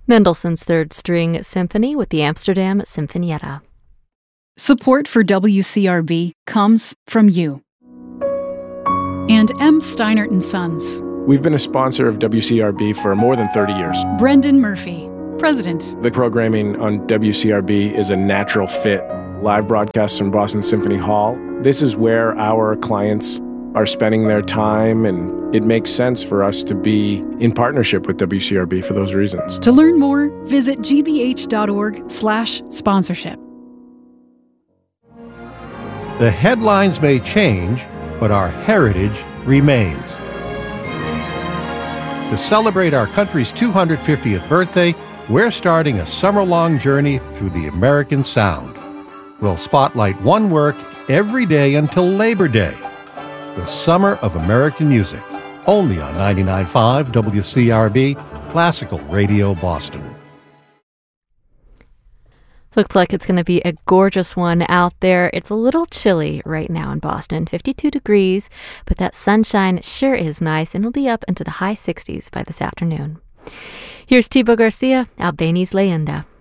Mendelssohn's Third String Symphony with the Amsterdam Sinfonietta. Support for WCRB comes from you. And M. Steinert & Sons. We've been a sponsor of WCRB for more than 30 years. Brendan Murphy, President. The programming on WCRB is a natural fit. Live broadcasts from Boston Symphony Hall. This is where our clients are spending their time, and it makes sense for us to be in partnership with WCRB for those reasons. To learn more, visit gbh.org/sponsorship. The headlines may change, but our heritage remains. To celebrate our country's 250th birthday, we're starting a summer-long journey through the American Sound. We'll spotlight one work every day until Labor Day. The Summer of American Music, only on 99.5 WCRB, Classical Radio Boston. Looks like it's going to be a gorgeous one out there. It's a little chilly right now in Boston, 52 degrees, but that sunshine sure is nice, and it'll be up into the high 60s by this afternoon. Here's Thibaut Garcia, Albéniz Leyenda.